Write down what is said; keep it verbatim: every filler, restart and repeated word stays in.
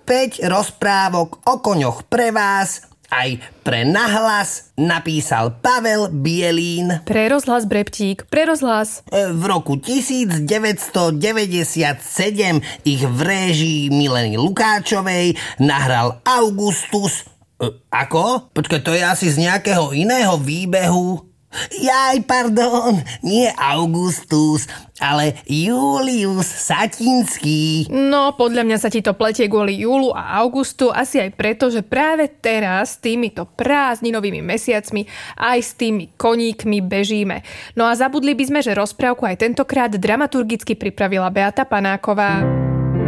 päť rozprávok o koňoch pre vás, aj pre Nahlas napísal Pavel Bielín. Pre rozhlas, Breptík, pre rozhlas. V roku devätnásťstodeväťdesiatsedem ich v réžii Mileny Lukáčovej nahral Augustus. E, ako? Počkaj, to je asi z nejakého iného výbehu. Jaj, pardon, nie Augustus, ale Julius Satinský. No, podľa mňa sa ti to pletie kvôli Júlu a Augustu, asi aj preto, že práve teraz s týmito prázdninovými mesiacmi aj s tými koníkmi bežíme. No a zabudli by sme, že rozprávku aj tentokrát dramaturgicky pripravila Beata Panáková.